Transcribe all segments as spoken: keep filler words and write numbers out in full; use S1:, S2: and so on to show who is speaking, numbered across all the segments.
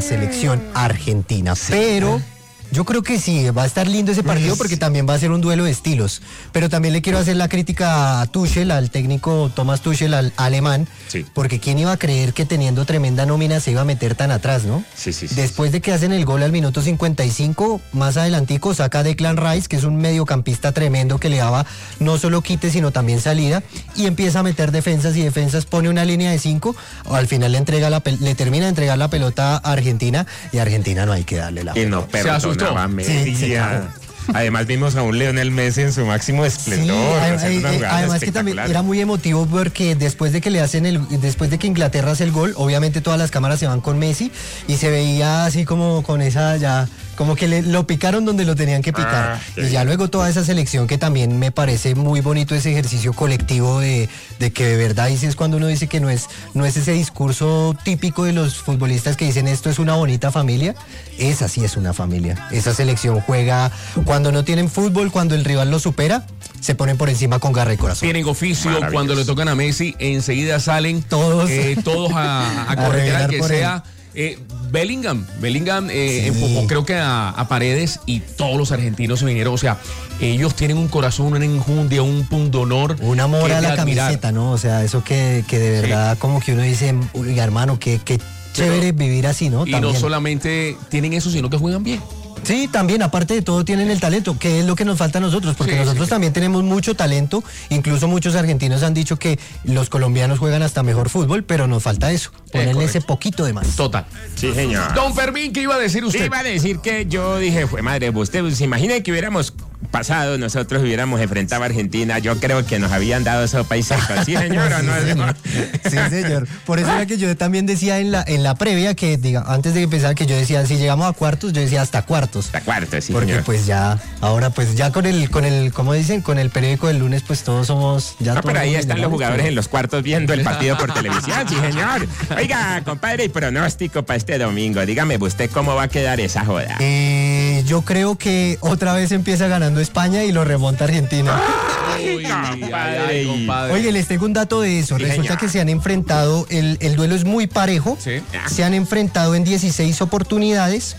S1: selección argentina, sí. Pero yo creo que sí, va a estar lindo ese partido porque también va a ser un duelo de estilos. Pero también le quiero hacer la crítica a Tuchel, al técnico Thomas Tuchel, al alemán, sí. Porque quién iba a creer que teniendo tremenda nómina se iba a meter tan atrás, ¿no?
S2: Sí, sí, sí.
S1: Después de que hacen el gol al minuto cincuenta y cinco, más adelantico saca a Declan Rice, que es un mediocampista tremendo que le daba no solo quite sino también salida, y empieza a meter defensas y defensas, pone una línea de cinco, o al final le entrega la le termina de entregar la pelota a Argentina, y a Argentina no hay que darle la pelota.
S2: Y no perdonaba Messi. Sí, además vimos a un Lionel Messi en su máximo esplendor.
S1: Sí, hay, hay, además que también era muy emotivo porque después de que le hacen el, después de que Inglaterra hace el gol, obviamente todas las cámaras se van con Messi y se veía así como con esa ya, como que le, lo picaron donde lo tenían que picar. Ah, y ya luego toda esa selección, que también me parece muy bonito ese ejercicio colectivo de, de que de verdad dice, es cuando uno dice que no es, no es ese discurso típico de los futbolistas que dicen esto es una bonita familia. Esa sí es una familia. Esa selección juega cuando no tienen fútbol, cuando el rival lo supera, se ponen por encima con garra y corazón.
S3: Tienen oficio, cuando le tocan a Messi, enseguida salen todos, eh, todos a, a correr al que sea. Eh, Bellingham, Bellingham eh, sí. empujó creo que a, a Paredes y todos los argentinos se vinieron, o sea, ellos tienen un corazón, una enjundia, un pundonor.
S1: Un amor a la camiseta, ¿no? O sea, eso que, que de verdad sí. Como que uno dice, uy, hermano, que, que chévere vivir así, ¿no?
S3: Y
S1: también.
S3: No solamente tienen eso, sino que juegan bien.
S1: Sí, también, aparte de todo, tienen el talento, que es lo que nos falta a nosotros, porque sí, nosotros sí, también tenemos mucho talento, incluso muchos argentinos han dicho que los colombianos juegan hasta mejor fútbol, pero nos falta eso, ponerle eh, ese poquito de más.
S3: Total.
S2: Sí, señor.
S3: Don Fermín, ¿qué iba a decir usted?
S2: Sí, iba a decir que yo dije, fue madre, usted se imagina que hubiéramos pasado, nosotros hubiéramos enfrentado a Argentina, yo creo que nos habían dado sopa y seca, ¿sí, señor? ¿O no?
S1: Sí, señor. Sí, señor. Por eso era que yo también decía en la, en la previa, que diga, antes de empezar, que yo decía, si llegamos a cuartos, yo decía hasta cuartos.
S2: Hasta cuartos, sí,
S1: porque
S2: señor.
S1: Pues ya, ahora pues ya con el, con el, ¿cómo dicen? Con el periódico del lunes, pues todos somos... ya
S2: no,
S1: todos
S2: pero ahí están los jugadores en los cuartos viendo el partido por televisión, sí, señor. Oiga, compadre, y pronóstico para este domingo, dígame usted cómo va a quedar esa joda.
S1: Eh, yo creo que otra vez empieza ganando España y lo remonta Argentina.
S2: Ay, compadre.
S1: Compadre. Oye, les tengo un dato de eso. Sí, resulta señor. que se han enfrentado, el, el duelo es muy parejo. Sí. Se han enfrentado en dieciséis oportunidades,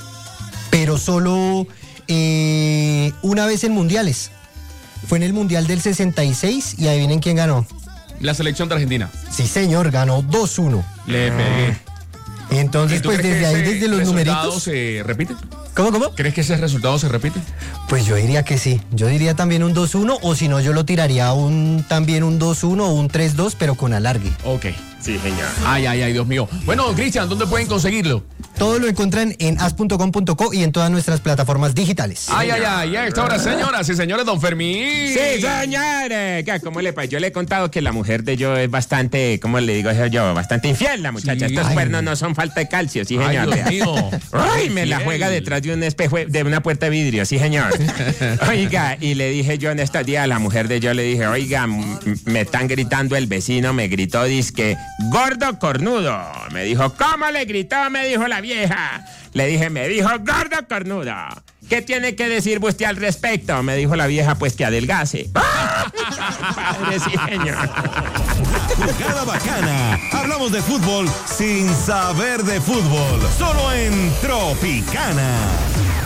S1: pero solo eh, una vez en mundiales. Fue en el Mundial del sesenta y seis y adivinen quién ganó.
S3: La selección de Argentina.
S1: Sí, señor, ganó dos uno.
S3: Le pegué.
S1: Entonces, pues desde ahí, desde los numeritos.
S3: ¿Se repite?
S1: ¿Cómo, cómo?
S3: ¿Crees que ese resultado se repite?
S1: Pues yo diría que sí. Yo diría también un dos uno, o si no, yo lo tiraría un también un dos uno o un tres dos, pero con alargue.
S3: Ok.
S2: Sí, señor.
S3: Ay, ay, ay, Dios mío. Bueno, Cristian, ¿dónde pueden conseguirlo?
S1: Todo lo encuentran en as punto com punto co y en todas nuestras plataformas digitales.
S3: Ay, ay, ay, a esta hora, señoras y señores, don Fermín.
S2: Sí, señores. ¿Cómo le pasa? Yo le he contado que la mujer de yo es bastante, ¿cómo le digo yo? Bastante infiel, la muchacha. Sí. Estos ay, cuernos no son falta de calcio, sí, señor.
S3: Ay, Dios mío.
S2: Ay, me la juega detrás de un espejo, de una puerta de vidrio, sí, señor. Oiga, y le dije yo en estos días a la mujer de yo, le dije, oiga, me están gritando, el vecino me gritó, dizque, gordo cornudo. Me dijo, ¿cómo le gritó? Me dijo la vieja. Le dije, me dijo, gordo cornudo. ¿Qué tiene que decir usted al respecto? Me dijo la vieja, pues que adelgace. Padre, sí, señor.
S4: Jugada bacana. Hablamos de fútbol sin saber de fútbol. Solo en Tropicana.